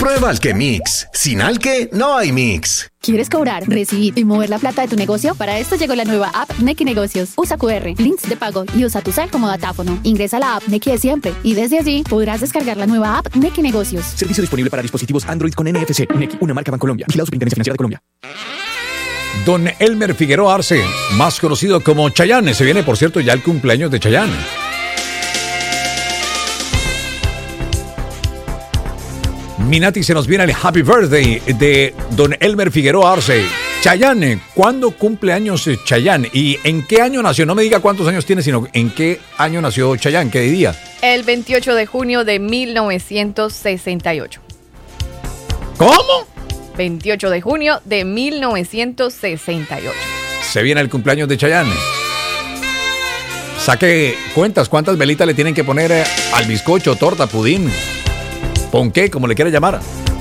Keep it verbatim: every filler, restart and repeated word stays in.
Prueba Alquemix. Sin Alque, no hay mix. ¿Quieres cobrar, recibir y mover la plata de tu negocio? Para esto llegó la nueva app Nequi Negocios. Usa cu erre, links de pago y usa tu cel como datáfono. Ingresa a la app Nequi de siempre y desde allí podrás descargar la nueva app Nequi Negocios. Servicio disponible para dispositivos Android con N F C. Nequi, una marca Bancolombia. Vigilado Superintendencia Financiera de Colombia. Don Elmer Figueroa Arce, más conocido como Chayanne. Se viene, por cierto, ya el cumpleaños de Chayanne. Minati, se nos viene el Happy Birthday de Don Elmer Figueroa Arce. Chayanne, ¿cuándo cumple años Chayanne? ¿Y en qué año nació? No me diga cuántos años tiene, sino en qué año nació Chayanne, qué día. El veintiocho de junio de mil novecientos sesenta y ocho. ¿Cómo? veintiocho de junio de mil novecientos sesenta y ocho. Se viene el cumpleaños de Chayanne. Saque cuentas, ¿cuántas velitas le tienen que poner al bizcocho, torta, pudín, ponqué, como le quiera llamar?